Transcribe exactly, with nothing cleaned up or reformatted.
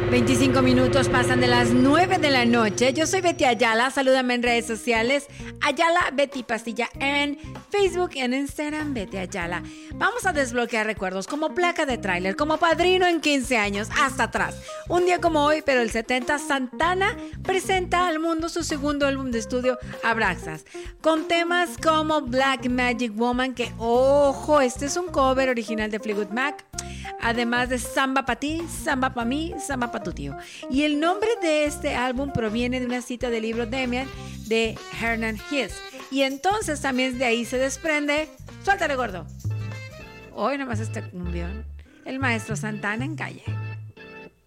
veinticinco minutos pasan de las nueve de la noche. Yo soy Betty Ayala. Salúdame en redes sociales. Ayala Betty Pastilla en Facebook, en Instagram, Betty Ayala. Vamos a desbloquear recuerdos como placa de tráiler, como padrino en quince años, hasta atrás. Un día como hoy, pero el setenta, Santana presenta al mundo su segundo álbum de estudio, Abraxas, con temas como Black Magic Woman, que, ojo, este es un cover original de Fleetwood Mac. Además de Samba pa' ti, Samba pa' mí, Samba pa' tu tío. Y el nombre de este álbum proviene de una cita del libro Demian de Hernan Hesse. Y entonces también de ahí se desprende, suéltale gordo, hoy nomás este cumbión, el maestro Santana en Calle.